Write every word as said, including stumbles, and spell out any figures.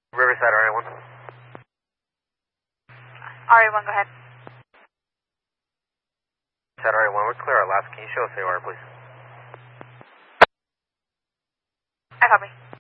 Riverside R A one. R A one, go ahead. Riverside R A one, we're clear our last. Can you show us A O R, please? I copy.